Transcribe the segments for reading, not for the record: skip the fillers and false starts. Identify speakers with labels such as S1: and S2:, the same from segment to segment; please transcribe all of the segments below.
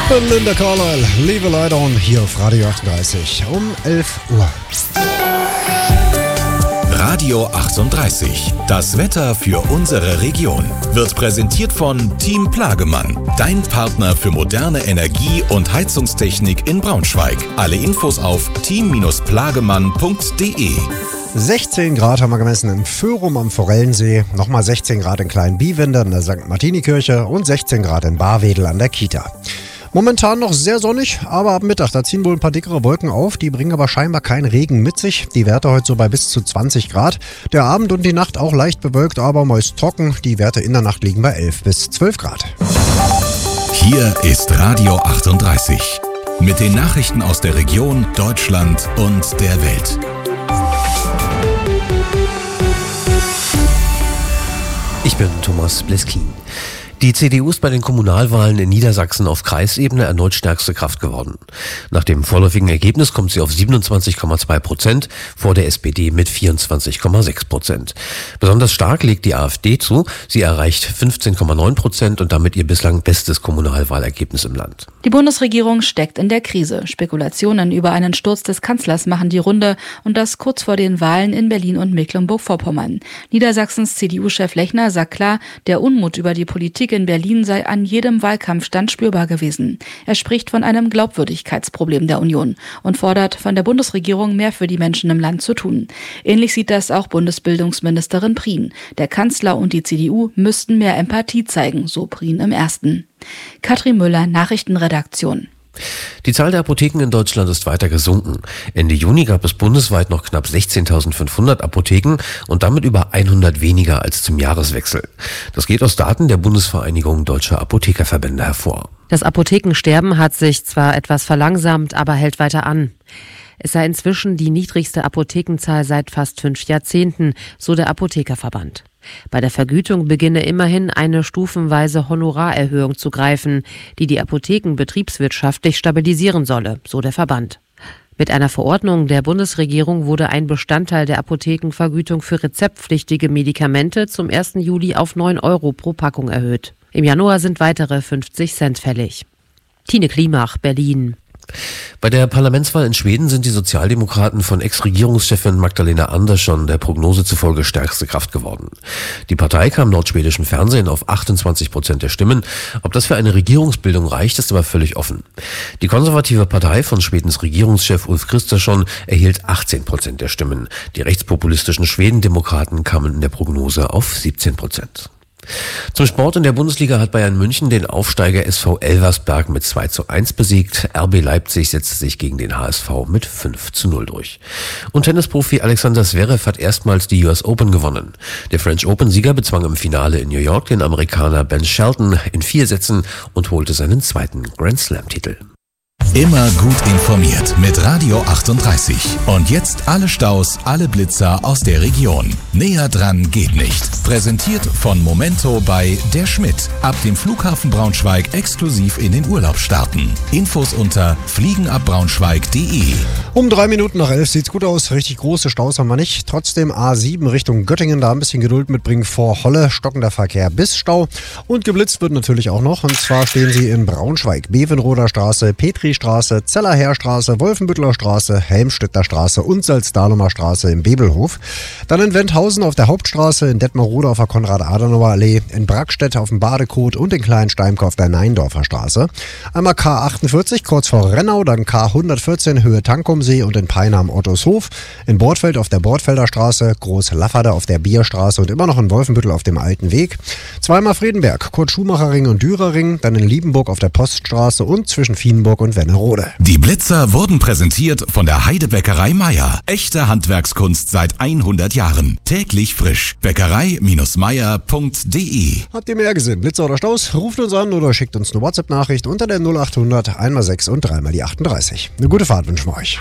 S1: Belinda Carlisle, Leave a Light On, hier auf Radio 38 um 11 Uhr.
S2: Radio 38. Das Wetter für unsere Region wird präsentiert von Team Plagemann, dein Partner für moderne Energie- und Heizungstechnik in Braunschweig. Alle Infos auf team-plagemann.de.
S1: 16 Grad haben wir gemessen in Föhrum am Forellensee, nochmal 16 Grad in Kleinbiewende an der St. Martini-Kirche und 16 Grad in Barwedel an der Kita. Momentan noch sehr sonnig, aber ab Mittag, da ziehen wohl ein paar dickere Wolken auf, die bringen aber scheinbar keinen Regen mit sich. Die Werte heute so bei bis zu 20 Grad. Der Abend und die Nacht auch leicht bewölkt, aber meist trocken. Die Werte in der Nacht liegen bei 11 bis 12 Grad.
S2: Hier ist Radio 38 mit den Nachrichten aus der Region, Deutschland und der Welt.
S3: Ich bin Thomas Bleskin. Die CDU ist bei den Kommunalwahlen in Niedersachsen auf Kreisebene erneut stärkste Kraft geworden. Nach dem vorläufigen Ergebnis kommt sie auf 27,2%, vor der SPD mit 24,6%. Besonders stark legt die AfD zu. Sie erreicht 15,9% und damit ihr bislang bestes Kommunalwahlergebnis im Land.
S4: Die Bundesregierung steckt in der Krise. Spekulationen über einen Sturz des Kanzlers machen die Runde und das kurz vor den Wahlen in Berlin und Mecklenburg-Vorpommern. Niedersachsens CDU-Chef Lechner sagt klar, der Unmut über die Politik in Berlin sei an jedem Wahlkampfstand spürbar gewesen. Er spricht von einem Glaubwürdigkeitsproblem der Union und fordert von der Bundesregierung mehr für die Menschen im Land zu tun. Ähnlich sieht das auch Bundesbildungsministerin Prien. Der Kanzler und die CDU müssten mehr Empathie zeigen, so Prien im Ersten. Katrin Müller, Nachrichtenredaktion.
S3: Die Zahl der Apotheken in Deutschland ist weiter gesunken. Ende Juni gab es bundesweit noch knapp 16.500 Apotheken und damit über 100 weniger als zum Jahreswechsel. Das geht aus Daten der Bundesvereinigung Deutscher Apothekerverbände hervor.
S5: Das Apothekensterben hat sich zwar etwas verlangsamt, aber hält weiter an. Es sei inzwischen die niedrigste Apothekenzahl seit fast 5 Jahrzehnten, so der Apothekerverband. Bei der Vergütung beginne immerhin eine stufenweise Honorarerhöhung zu greifen, die die Apotheken betriebswirtschaftlich stabilisieren solle, so der Verband. Mit einer Verordnung der Bundesregierung wurde ein Bestandteil der Apothekenvergütung für rezeptpflichtige Medikamente zum 1. Juli auf 9 € pro Packung erhöht. Im Januar sind weitere 50 Cent fällig. Tine Klimach, Berlin.
S3: Bei der Parlamentswahl in Schweden sind die Sozialdemokraten von Ex-Regierungschefin Magdalena Andersson der Prognose zufolge stärkste Kraft geworden. Die Partei kam laut schwedischem Fernsehen auf 28% der Stimmen. Ob das für eine Regierungsbildung reicht, ist aber völlig offen. Die konservative Partei von Schwedens Regierungschef Ulf Kristersson erhielt 18% der Stimmen. Die rechtspopulistischen Schwedendemokraten kamen in der Prognose auf 17%. Zum Sport in der Bundesliga hat Bayern München den Aufsteiger SV Elversberg mit 2:1 besiegt. RB Leipzig setzte sich gegen den HSV mit 5:0 durch. Und Tennisprofi Alexander Zverev hat erstmals die US Open gewonnen. Der French Open-Sieger bezwang im Finale in New York den Amerikaner Ben Shelton in 4 Sätzen und holte seinen zweiten Grand Slam-Titel.
S2: Immer gut informiert mit Radio 38. Und jetzt alle Staus, alle Blitzer aus der Region. Näher dran geht nicht. Präsentiert von Momento bei Der Schmidt. Ab dem Flughafen Braunschweig exklusiv in den Urlaub starten. Infos unter fliegenabbraunschweig.de.
S1: Um 3 Minuten nach 11 sieht's gut aus. Richtig große Staus haben wir nicht. Trotzdem A7 Richtung Göttingen, da ein bisschen Geduld mitbringen vor Holle. Stockender Verkehr bis Stau. Und geblitzt wird natürlich auch noch. Und zwar stehen sie in Braunschweig. Bevenroder Straße, Petristraße, Zellerherstraße, Wolfenbütteler Straße, Helmstedter Straße und Salzdahlumer Straße im Bebelhof. Dann in Wendhausen auf der Hauptstraße, in Detmerode auf der Konrad-Adenauer-Allee, in Brackstedt auf dem Badekot und in Kleinsteimke auf der Neindorfer Straße. Einmal K48 kurz vor Rennau, dann K114 Höhe Tankumsee und in Peine am Ottoshöf, in Bortfeld auf der Bortfelder Straße, Groß-Lafferde auf der Bierstraße und immer noch in Wolfenbüttel auf dem Alten Weg. Zweimal Friedenberg, Kurt-Schumacher-Ring und Dürerring, dann in Liebenburg auf der Poststraße und zwischen Vienburg und Wennerode.
S2: Die Blitzer wurden präsentiert von der Heidebäckerei Meier. Echte Handwerkskunst seit 100 Jahren. Täglich frisch. Bäckerei-meier.de.
S1: Habt ihr mehr gesehen? Blitzer oder Staus? Ruft uns an oder schickt uns eine WhatsApp-Nachricht unter der 0800 1x6 und 3x38. Eine gute Fahrt wünschen wir euch.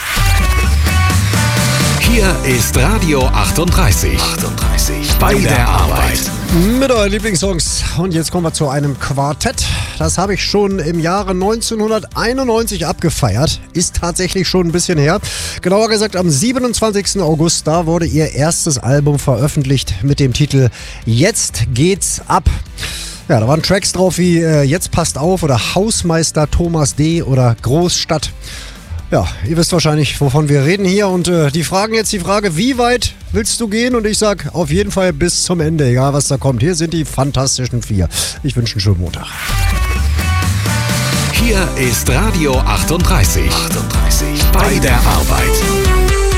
S2: Hier ist Radio 38. Bei der Arbeit.
S1: Mit euren Lieblingssongs. Und jetzt kommen wir zu einem Quartett. Das habe ich schon im Jahre 1991 abgefeiert. Ist tatsächlich schon ein bisschen her. Genauer gesagt am 27. August, da wurde ihr erstes Album veröffentlicht mit dem Titel Jetzt geht's ab. Ja, da waren Tracks drauf wie Jetzt passt auf oder Hausmeister Thomas D. oder Großstadt. Ja, ihr wisst wahrscheinlich, wovon wir reden hier und die Frage, wie weit willst du gehen? Und ich sag auf jeden Fall bis zum Ende, egal was da kommt. Hier sind die Fantastischen 4. Ich wünsche einen schönen Montag.
S2: Hier ist Radio 38. Bei der Arbeit.